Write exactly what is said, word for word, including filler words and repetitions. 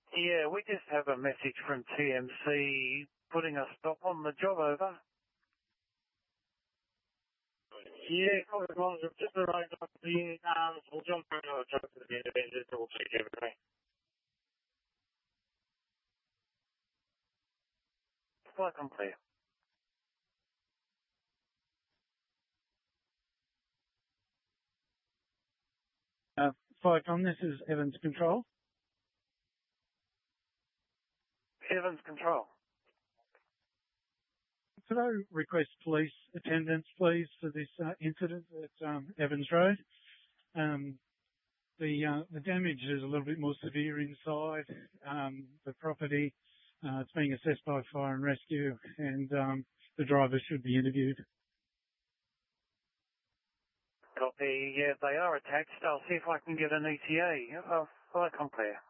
Yeah, we just have a message from T M C putting a stop on the job, over. Yeah, call it long. Just arrived up the um, we'll jump on the truck to the independent. We'll take everything. Flight complete. Uh, Flycom, this is Evans Control. Evans Control. Could I request police attendance, please, for this uh, incident at um, Evans Road? Um, the uh, the damage is a little bit more severe inside um, the property. Uh, it's being assessed by fire and rescue, and um, the driver should be interviewed. Copy. Yeah, they are attached. I'll see if I can get an E T A. Oh, flight complete.